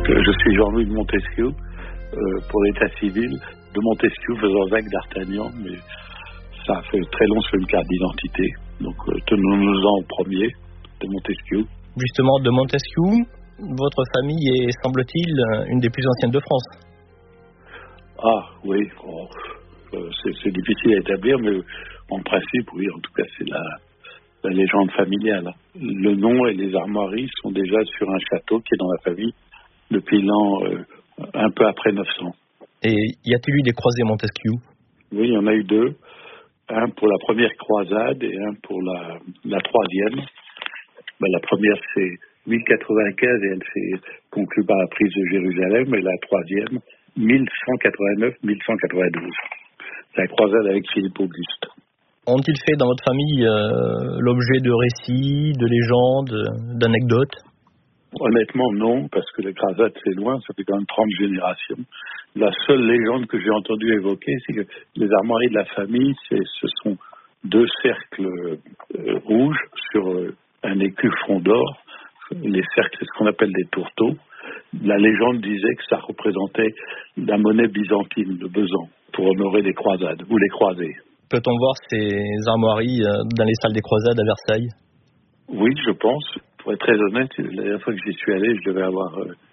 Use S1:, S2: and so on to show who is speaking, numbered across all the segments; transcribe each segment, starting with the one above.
S1: je suis Jean-Louis de Montesquieu, pour l'état civil, de Montesquieu faisant Jacques d'Artagnan, mais ça fait très long sur une carte d'identité. Donc tenons-nous-en au premier, de Montesquieu.
S2: Justement, de Montesquieu, votre famille est, semble-t-il, une des plus anciennes de France.
S1: Ah oui, c'est difficile à établir, mais en principe, oui, en tout cas, c'est la légende familiale. Le nom et les armoiries sont déjà sur un château qui est dans la famille depuis l'an un peu après 900.
S2: Et y a-t-il eu des croisés Montesquieu?
S1: Oui, il y en a eu deux. Un pour la première croisade et un pour la troisième. La première, c'est 1095 et elle s'est conclue par la prise de Jérusalem. Et la troisième, 1189-1192. C'est la croisade avec Philippe Auguste.
S2: Ont-ils fait dans votre famille l'objet de récits, de légendes, d'anecdotes?
S1: Honnêtement, non, parce que les croisades, c'est loin, ça fait quand même 30 générations. La seule légende que j'ai entendue évoquer, c'est que les armoiries de la famille, ce sont deux cercles rouges sur un écu front d'or. Les cercles, c'est ce qu'on appelle des tourteaux. La légende disait que ça représentait la monnaie byzantine, le besan, pour honorer les croisades ou les croisés.
S2: Peut-on voir ces armoiries dans les salles des croisades à Versailles? Oui,
S1: je pense. Pour être très honnête, la dernière fois que j'y suis allé, je devais avoir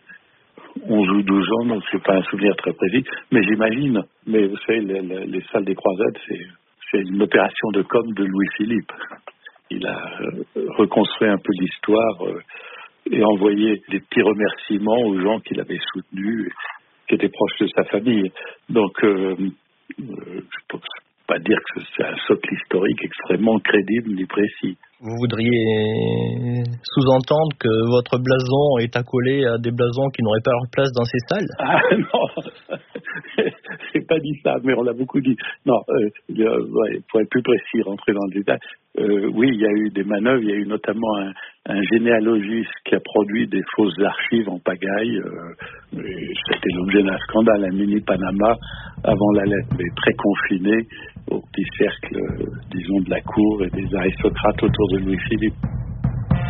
S1: 11 ou 12 ans, donc c'est pas un souvenir très précis. Mais j'imagine, mais vous savez, les salles des croisades, c'est une opération de com de Louis-Philippe. Il a reconstruit un peu l'histoire et envoyé des petits remerciements aux gens qu'il avait soutenus, qui étaient proches de sa famille. Donc, je ne peux pas dire que c'est un socle historique extrêmement crédible ni précis.
S2: Vous voudriez sous-entendre que votre blason est accolé à des blasons qui n'auraient pas leur place dans ces salles?
S1: Ah non, c'est pas dit ça, mais on l'a beaucoup dit. Non, pour être plus précis, rentrer dans le détail, oui, il y a eu des manœuvres, il y a eu notamment un généalogiste qui a produit des fausses archives en pagaille. C'était l'objet d'un scandale, un mini Panama avant la lettre, mais très confiné au petit cercle, disons, de la cour et des aristocrates autour de Louis-Philippe.